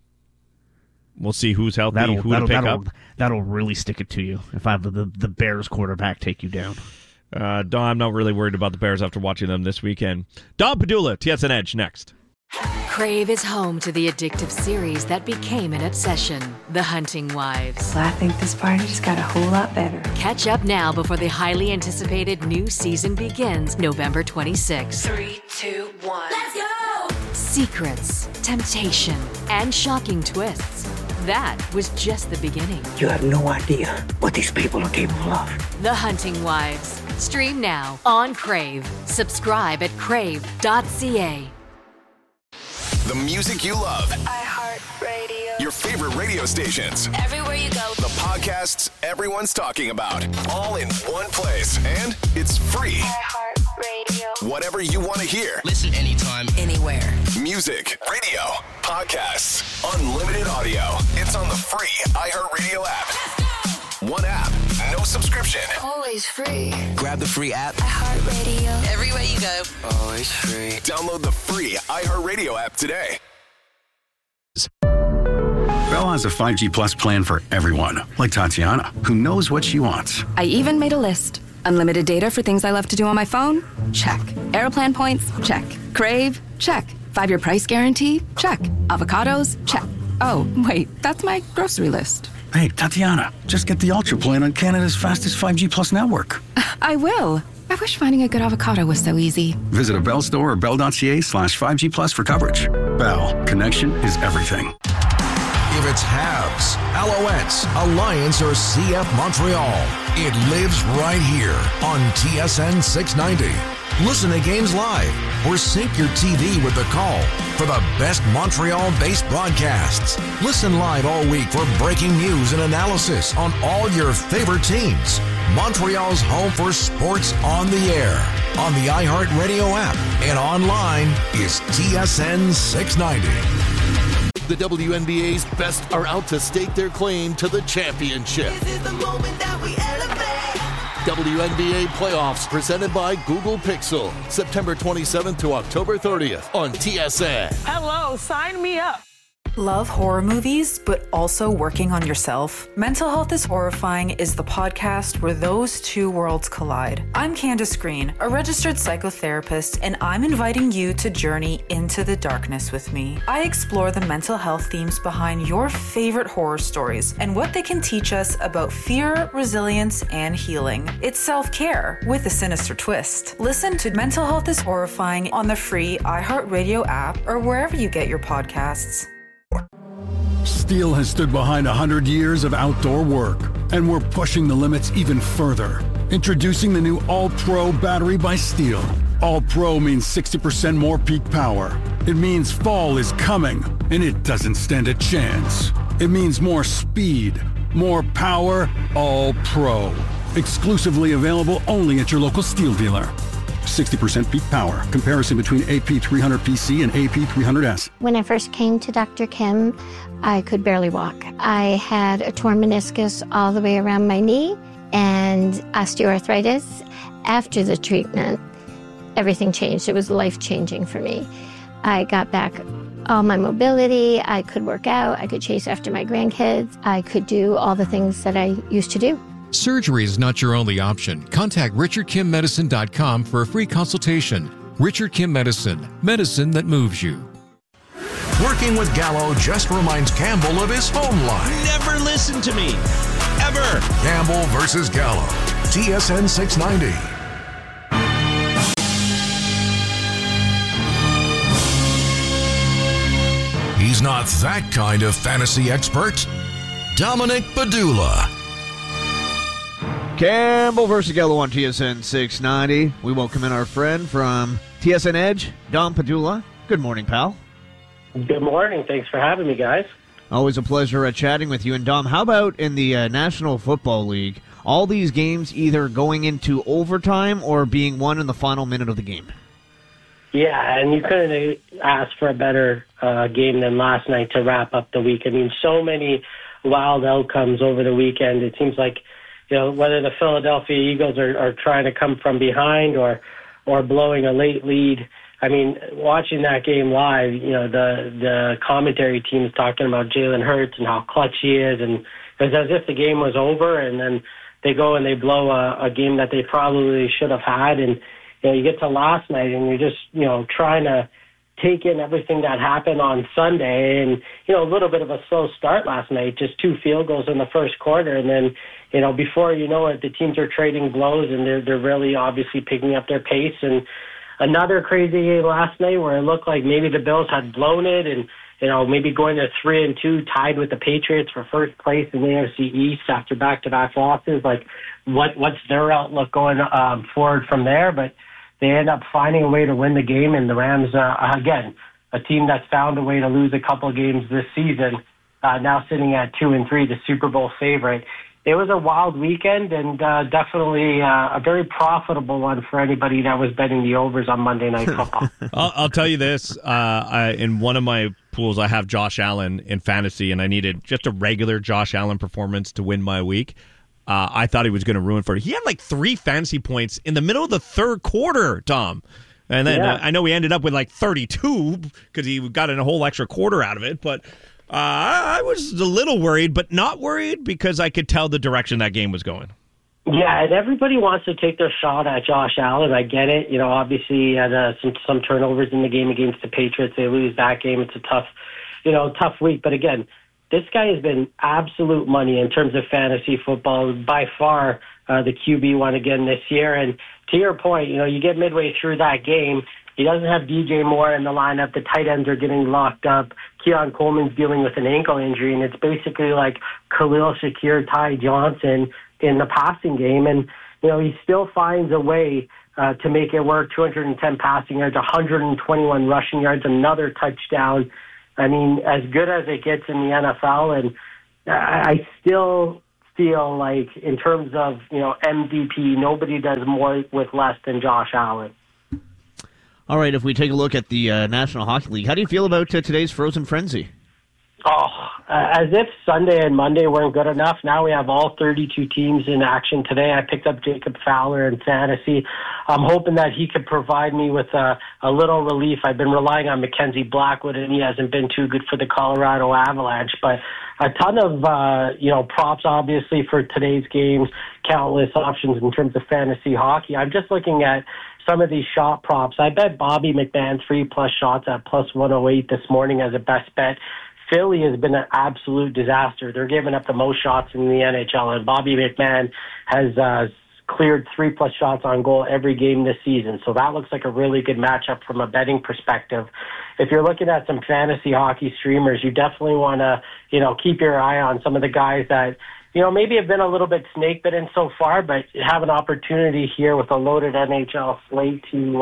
We'll see who's healthy, who to pick up. That'll really stick it to you if I have the Bears quarterback take you down. Don, I'm not really worried about the Bears after watching them this weekend. Don Padula, TSN Edge, next. Crave is home to the addictive series that became an obsession, The Hunting Wives. Well, I think this party just got a whole lot better. Catch up now before the highly anticipated new season begins November 26th. 3, 2, 1. Let's go! Secrets, temptation, and shocking twists. That was just the beginning. You have no idea what these people are capable of. The Hunting Wives. Stream now on Crave. Subscribe at crave.ca. The music you love. iHeartRadio. Your favorite radio stations. Everywhere you go. The podcasts everyone's talking about. All in one place. And it's free. iHeartRadio. Whatever you want to hear. Listen anytime, anywhere. Music, radio, podcasts, unlimited audio. It's on the free iHeartRadio app. One app, no subscription. Always free. Grab the free app. iHeartRadio. Everywhere you go. Always free. Download the free iHeartRadio app today. Bell has a 5G Plus plan for everyone, like Tatiana, who knows what she wants. I even made a list. Unlimited data for things I love to do on my phone? Check. Airplan points? Check. Crave? Check. 5-year price guarantee? Check. Avocados? Check. Oh, wait, that's my grocery list. Hey, Tatiana, just get the Ultra plan on Canada's fastest 5G Plus network. I will. I wish finding a good avocado was so easy. Visit a Bell store or bell.ca/5G Plus for coverage. Bell, connection is everything. If it's Habs, Alouettes, Alliance, or CF Montreal, it lives right here on TSN 690. Listen to games live or sync your TV with the call for the best Montreal-based broadcasts. Listen live all week for breaking news and analysis on all your favorite teams. Montreal's home for sports on the air, on the iHeartRadio app, and online is TSN 690. The WNBA's best are out to stake their claim to the championship. This is the moment that we elevate. WNBA playoffs presented by Google Pixel. September 27th to October 30th on TSN. Hello, sign me up. Love horror movies, but also working on yourself? Mental Health is Horrifying is the podcast where those two worlds collide. I'm Candace Green, a registered psychotherapist, and I'm inviting you to journey into the darkness with me. I explore the mental health themes behind your favorite horror stories and what they can teach us about fear, resilience, and healing. It's self-care with a sinister twist. Listen to Mental Health is Horrifying on the free iHeartRadio app or wherever you get your podcasts. Steel has stood behind 100 years of outdoor work, and we're pushing the limits even further. Introducing the new All-Pro battery by Steel. All-Pro means 60% more peak power. It means fall is coming, and it doesn't stand a chance. It means more speed, more power, All-Pro. Exclusively available only at your local Steel dealer. 60% peak power. Comparison between AP300PC and AP300S. When I first came to Dr. Kim, I could barely walk. I had a torn meniscus all the way around my knee and osteoarthritis. After the treatment, everything changed. It was life-changing for me. I got back all my mobility. I could work out. I could chase after my grandkids. I could do all the things that I used to do. Surgery is not your only option. Contact RichardKimMedicine.com for a free consultation. Richard Kim Medicine, medicine that moves you. Working with Gallo just reminds Campbell of his home line. Never listen to me. Ever. Campbell versus Gallo. TSN 690. He's not that kind of fantasy expert. Dominic Padula. Campbell versus Gallo on TSN 690. We welcome in our friend from TSN Edge, Dom Padula. Good morning, pal. Good morning. Thanks for having me, guys. Always a pleasure chatting with you. And Dom, how about in the National Football League, all these games either going into overtime or being won in the final minute of the game? Yeah, and you couldn't ask for a better game than last night to wrap up the week. I mean, so many wild outcomes over the weekend. It seems like, whether the Philadelphia Eagles are trying to come from behind or blowing a late lead. I mean, watching that game live, the commentary team is talking about Jalen Hurts and how clutch he is, and it's as if the game was over, and then they go and they blow a game that they probably should have had, and you get to last night and you're just trying to take in everything that happened on Sunday, and a little bit of a slow start last night, just 2 field goals in the first quarter, and then before you know it, the teams are trading blows, and they're really obviously picking up their pace. And another crazy game last night where it looked like maybe the Bills had blown it, and maybe going to 3-2, tied with the Patriots for first place in the AFC East after back-to-back losses. Like, what's their outlook going forward from there? But they end up finding a way to win the game, and the Rams, again, a team that's found a way to lose a couple of games this season, now sitting at 2-3, the Super Bowl favorite. It was a wild weekend, and definitely a very profitable one for anybody that was betting the overs on Monday Night Football. I'll tell you this. In one of my pools, I have Josh Allen in fantasy, and I needed just a regular Josh Allen performance to win my week. I thought he was going to ruin for it. He had like 3 fantasy points in the middle of the third quarter, Tom. And then I know we ended up with like 32 because he got in a whole extra quarter out of it, but I was a little worried, but not worried because I could tell the direction that game was going. Yeah, and everybody wants to take their shot at Josh Allen. I get it. Obviously he had some turnovers in the game against the Patriots. They lose that game. It's a tough week. But again, this guy has been absolute money in terms of fantasy football. By far, the QB1 again this year. And to your point, you get midway through that game, he doesn't have DJ Moore in the lineup. The tight ends are getting locked up. Keon Coleman's dealing with an ankle injury, and it's basically like Khalil Shakir, Ty Johnson in the passing game. And, he still finds a way to make it work. 210 passing yards, 121 rushing yards, another touchdown. I mean, as good as it gets in the NFL, and I still feel like in terms of, MVP, nobody does more with less than Josh Allen. All right, if we take a look at the National Hockey League, how do you feel about today's Frozen Frenzy? As if Sunday and Monday weren't good enough. Now we have all 32 teams in action today. I picked up Jacob Fowler in fantasy. I'm hoping that he could provide me with a little relief. I've been relying on Mackenzie Blackwood, and he hasn't been too good for the Colorado Avalanche. But a ton of props, obviously, for today's games. Countless options in terms of fantasy hockey. I'm just looking at some of these shot props. I bet Bobby McMahon 3+ shots at +108 this morning as a best bet. Philly has been an absolute disaster. They're giving up the most shots in the NHL, and Bobby McMahon has cleared 3+ shots on goal every game this season. So that looks like a really good matchup from a betting perspective. If you're looking at some fantasy hockey streamers, you definitely want to, keep your eye on some of the guys that, maybe have been a little bit snake bitten so far, but have an opportunity here with a loaded NHL slate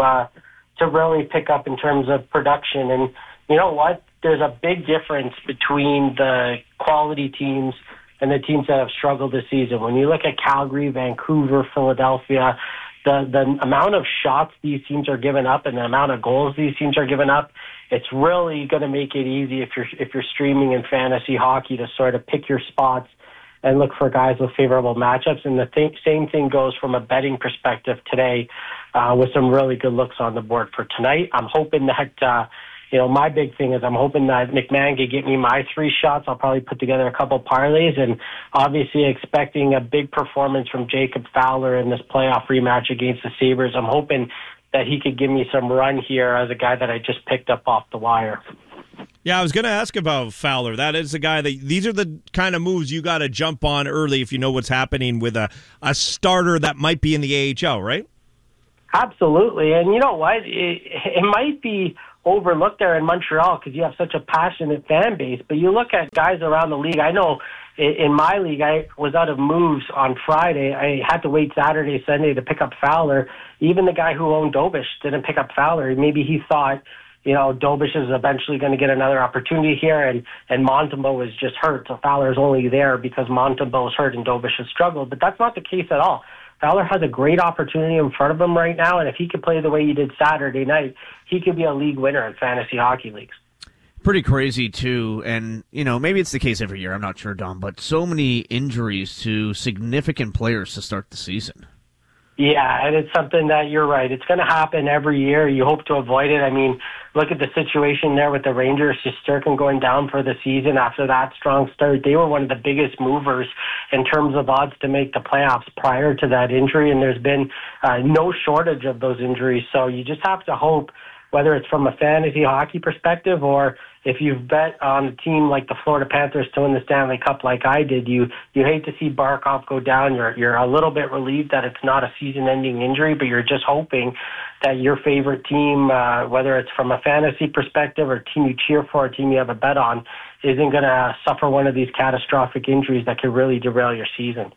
to really pick up in terms of production. And you know what? There's a big difference between the quality teams and the teams that have struggled this season. When you look at Calgary, Vancouver, Philadelphia, the amount of shots these teams are giving up and the amount of goals these teams are giving up, it's really going to make it easy if you're streaming in fantasy hockey to sort of pick your spots and look for guys with favorable matchups. And the same thing goes from a betting perspective today with some really good looks on the board for tonight. I'm hoping that my big thing is I'm hoping that McMahon can get me my 3 shots. I'll probably put together a couple parlays, and obviously expecting a big performance from Jacob Fowler in this playoff rematch against the Sabres. I'm hoping that he could give me some run here as a guy that I just picked up off the wire. Yeah, I was going to ask about Fowler. That is the guy these are the kind of moves you got to jump on early if you know what's happening with a starter that might be in the AHL, right? Absolutely. And you know what? It might be overlooked there in Montreal because you have such a passionate fan base. But you look at guys around the league. I know in my league, I was out of moves on Friday. I had to wait Saturday, Sunday to pick up Fowler. Even the guy who owned Dobish didn't pick up Fowler. Maybe he thought, Dobish is eventually going to get another opportunity here, and Montembeault was just hurt. So Fowler's only there because Montembeault was hurt and Dobish has struggled. But that's not the case at all. Fowler has a great opportunity in front of him right now, and if he could play the way he did Saturday night, he could be a league winner in fantasy hockey leagues. Pretty crazy, too, and, maybe it's the case every year, I'm not sure, Dom, but so many injuries to significant players to start the season. Yeah, and it's something that you're right. It's going to happen every year. You hope to avoid it. I mean, look at the situation there with the Rangers. Shesterkin going down for the season after that strong start. They were one of the biggest movers in terms of odds to make the playoffs prior to that injury, and there's been no shortage of those injuries. So you just have to hope, whether it's from a fantasy hockey perspective or if you've bet on a team like the Florida Panthers to win the Stanley Cup like I did, you hate to see Barkov go down. You're a little bit relieved that it's not a season-ending injury, but you're just hoping that your favorite team, whether it's from a fantasy perspective or a team you cheer for, a team you have a bet on, isn't going to suffer one of these catastrophic injuries that could really derail your season.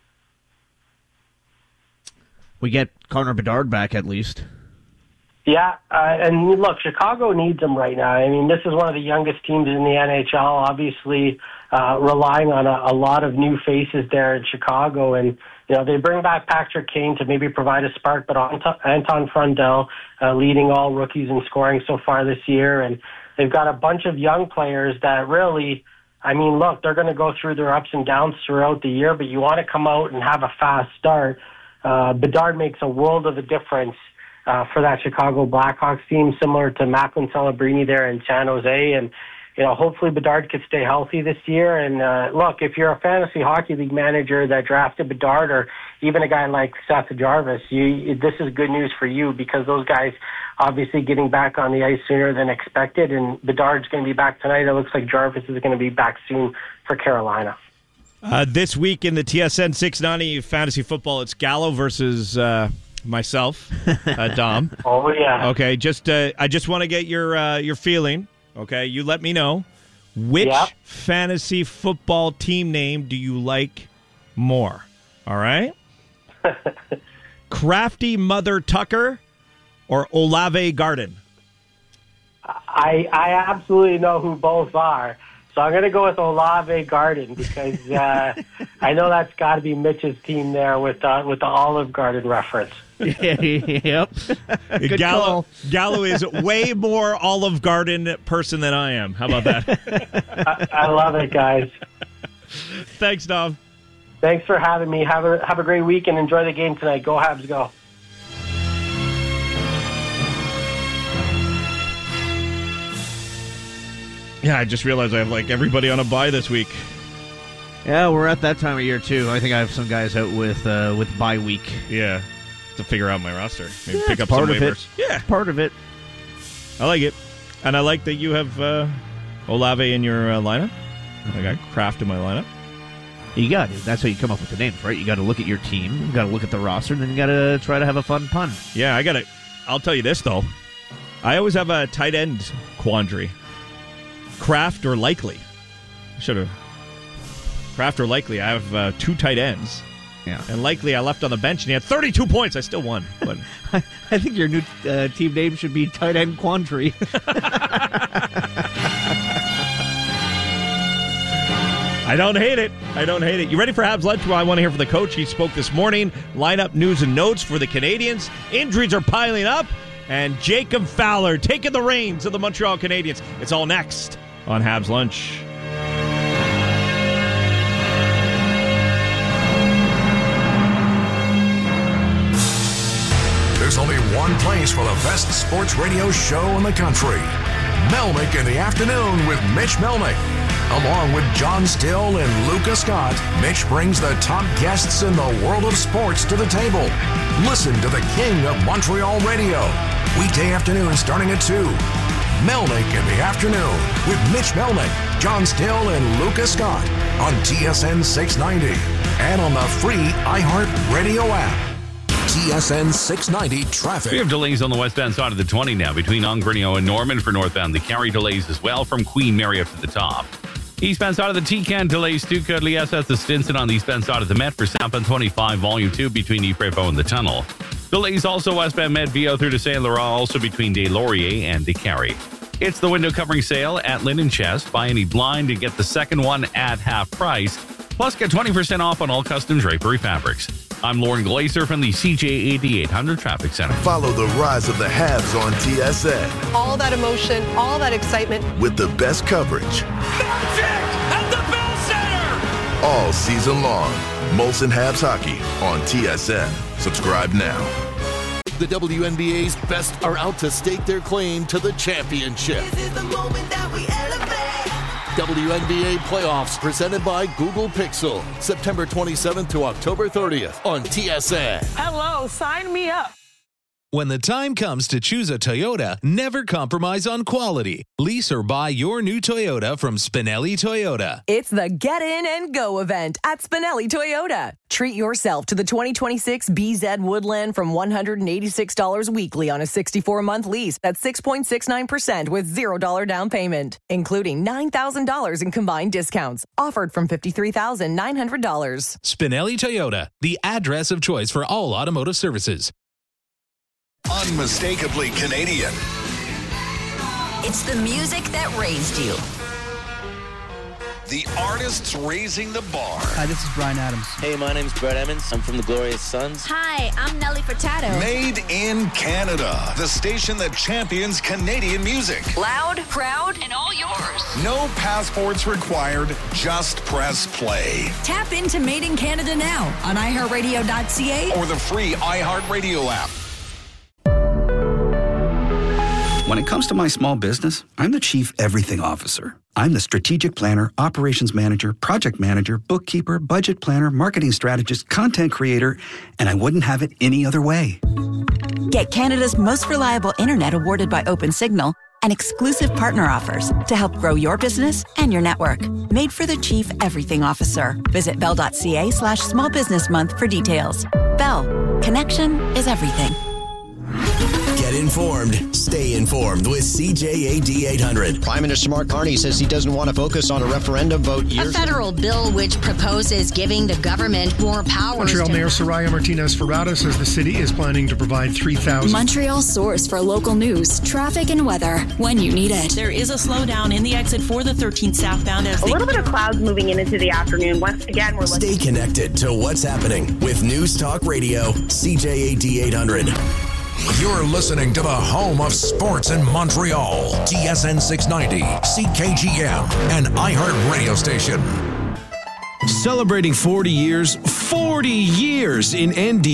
We get Connor Bedard back at least. Yeah, and look, Chicago needs him right now. I mean, this is one of the youngest teams in the NHL, obviously relying on a lot of new faces there in Chicago. And, they bring back Patrick Kane to maybe provide a spark, but Anton Frundell leading all rookies in scoring so far this year. And they've got a bunch of young players that really, look, they're going to go through their ups and downs throughout the year, but you want to come out and have a fast start. Bedard makes a world of a difference for that Chicago Blackhawks team, similar to Macklin Celebrini there in San Jose. And, hopefully Bedard could stay healthy this year. And look, if you're a fantasy hockey league manager that drafted Bedard, or even a guy like Seth Jarvis, this is good news for you, because those guys obviously getting back on the ice sooner than expected. And Bedard's going to be back tonight. It looks like Jarvis is going to be back soon for Carolina. This week in the TSN 690 fantasy football, it's Gallo versus myself, Dom. Oh yeah. Okay, I just want to get your feeling. Okay, you let me know. Which fantasy football team name do you like more? All right? Crafty Mother Tucker or Olave Garden? I absolutely know who both are. So I'm going to go with Olave Garden, because I know that's got to be Mitch's team there with the Olive Garden reference. Yep. Gallo is way more Olive Garden person than I am. How about that? I love it, guys. Thanks, Dom. Thanks for having me. Have a great week and enjoy the game tonight. Go Habs, go. Yeah, I just realized I have everybody on a bye this week. Yeah, we're at that time of year too. I think I have some guys out with bye week. Yeah, to figure out my roster. Maybe pick up part some of waivers. Yeah, part of it. I like it, and I like that you have Olave in your lineup. I got Kraft in my lineup. You got it. That's how you come up with the names, right? You got to look at your team, you got to look at the roster, and then you got to try to have a fun pun. Yeah, I'll tell you this though. I always have a tight end quandary. Kraft or Likely? Kraft or Likely? I have two tight ends. Yeah. And Likely I left on the bench, and he had 32 points. I still won. But I think your new team name should be Tight End Quandary. I don't hate it. You ready for Habs Lunch? Well, I want to hear from the coach. He spoke this morning. Lineup news and notes for the Canadiens. Injuries are piling up. And Jacob Fowler taking the reins of the Montreal Canadiens. It's all next on Habs Lunch. There's only one place for the best sports radio show in the country. Melnick in the Afternoon with Mitch Melnick. Along with John Still and Lucas Scott, Mitch brings the top guests in the world of sports to the table. Listen to the king of Montreal radio. Weekday afternoon starting at 2. Melnick in the Afternoon with Mitch Melnick, John Still, and Lucas Scott on TSN 690 and on the free iHeart Radio app. TSN 690 traffic. We have delays on the westbound side of the 20 now between Ongrenio and Norman for northbound. The carry delays as well from Queen Mary up to the top. Eastbound side of the T-Can delays to Courtlias at the Stinson on the eastbound side of the Met for southbound 25 volume 2 between Ypres and the tunnel. Delays also westbound Met Vio through to Saint Laurent, also between Des Lauriers and the Carry. It's the window covering sale at Linen Chest. Buy any blind and get the second one at half price. Plus, get 20% off on all custom drapery fabrics. I'm Lauren Glazer from the CJ 8800 Traffic Center. Follow the rise of the Habs on TSN. All that emotion, all that excitement. With the best coverage. Magic at the Bell Center! All season long. Molson Habs Hockey on TSN. Subscribe now. The WNBA's best are out to stake their claim to the championship. This is the moment that we elevate. WNBA playoffs presented by Google Pixel. September 27th to October 30th on TSN. Hello, sign me up. When the time comes to choose a Toyota, never compromise on quality. Lease or buy your new Toyota from Spinelli Toyota. It's the Get In and Go event at Spinelli Toyota. Treat yourself to the 2026 BZ Woodland from $186 weekly on a 64-month lease at 6.69% with $0 down payment, including $9,000 in combined discounts. Offered from $53,900. Spinelli Toyota, the address of choice for all automotive services. Unmistakably Canadian. It's the music that raised you. The artists raising the bar. Hi, this is Bryan Adams. Hey, my name's Brett Emmons. I'm from the Glorious Sons. Hi, I'm Nelly Furtado. Made in Canada. The station that champions Canadian music. Loud, proud, and all yours. No passports required. Just press play. Tap into Made in Canada now on iHeartRadio.ca or the free iHeartRadio app. When it comes to my small business, I'm the chief everything officer. I'm the strategic planner, operations manager, project manager, bookkeeper, budget planner, marketing strategist, content creator, and I wouldn't have it any other way. Get Canada's most reliable internet awarded by OpenSignal and exclusive partner offers to help grow your business and your network. Made for the Chief Everything Officer. Visit bell.ca/small business month for details. Bell. Connection is everything. Get informed, stay informed with CJAD 800. Prime Minister Mark Carney says he doesn't want to focus on a referendum vote years. A federal bill which proposes giving the government more powers. Montreal Mayor Soraya Martinez-Ferrada says the city is planning to provide 3,000. Montreal source for local news, traffic, and weather when you need it. There is a slowdown in the exit for the 13th southbound. A little bit of clouds moving into the afternoon. Once again, we're Stay connected to what's happening with News Talk Radio, CJAD 800. You're listening to the home of sports in Montreal. TSN 690, CKGM, and iHeart Radio Station. Celebrating 40 years in ND.